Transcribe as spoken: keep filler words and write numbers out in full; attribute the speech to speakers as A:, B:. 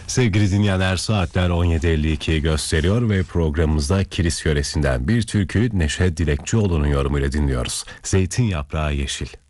A: Sevgili dinleyenler, saatler on yedi elli ikiyi gösteriyor ve programımızda Kilis yöresinden bir türkü Neşet Dilekçioğlu'nun yorumuyla dinliyoruz. Zeytin Yaprağı Yeşil.